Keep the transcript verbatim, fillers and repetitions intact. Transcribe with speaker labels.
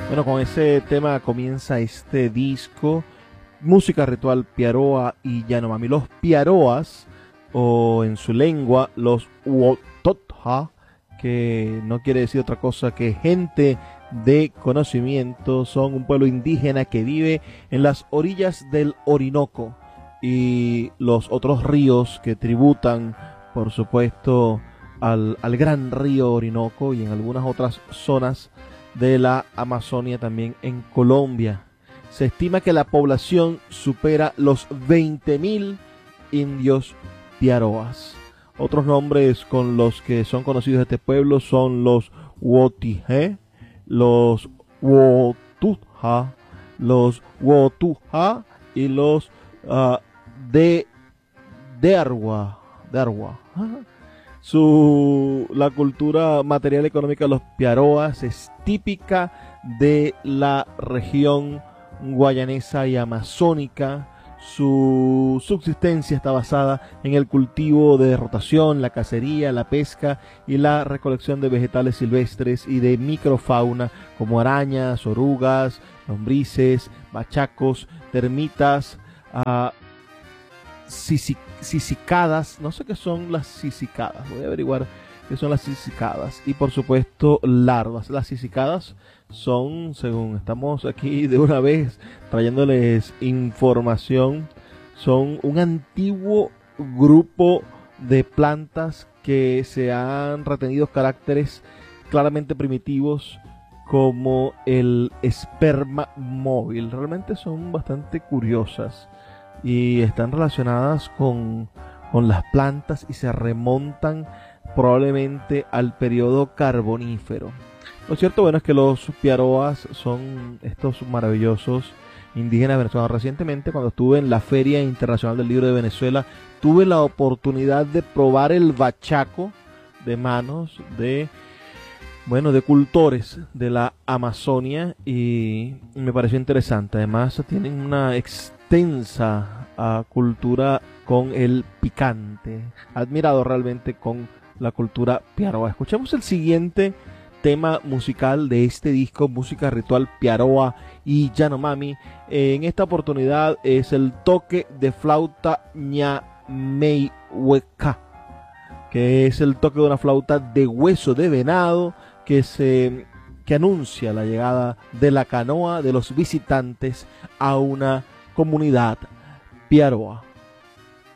Speaker 1: Bueno, con ese tema comienza este disco, música ritual Piaroa y Yanomami. Los Piaroas, o en su lengua, los Uototja, que no quiere decir otra cosa que gente de conocimiento, son un pueblo indígena que vive en las orillas del Orinoco y los otros ríos que tributan, por supuesto, al, al gran río Orinoco y en algunas otras zonas de la Amazonia, también en Colombia. Se estima que la población supera los veinte mil indios piaroas. Otros nombres con los que son conocidos este pueblo son los Wotije, los Wotuja, los Wotuja y los uh, de Derwa. Derwa. Su, la cultura material y económica de los piaroas es típica de la región guayanesa y amazónica. Su subsistencia está basada en el cultivo de rotación, la cacería, la pesca y la recolección de vegetales silvestres y de microfauna como arañas, orugas, lombrices, bachacos, termitas, uh, sisicadas, no sé qué son las sisicadas, voy a averiguar qué son las sisicadas, y por supuesto larvas. Las sisicadas son, según estamos aquí de una vez trayéndoles información, son un antiguo grupo de plantas que se han retenido caracteres claramente primitivos como el esperma móvil. Realmente son bastante curiosas y están relacionadas con, con las plantas y se remontan probablemente al periodo carbonífero. Lo cierto, bueno, es que los piaroas son estos maravillosos indígenas venezolanos. Recientemente, cuando estuve en la Feria Internacional del Libro de Venezuela, tuve la oportunidad de probar el bachaco de manos de, bueno, de cultores de la Amazonia y me pareció interesante. Además, tienen una extensa uh, cultura con el picante. Admirado realmente con la cultura piaroa. Escuchemos el siguiente tema musical de este disco, música ritual Piaroa y Yanomami. En esta oportunidad es el toque de flauta ñameihueca, que es el toque de una flauta de hueso de venado que se que anuncia la llegada de la canoa de los visitantes a una comunidad piaroa.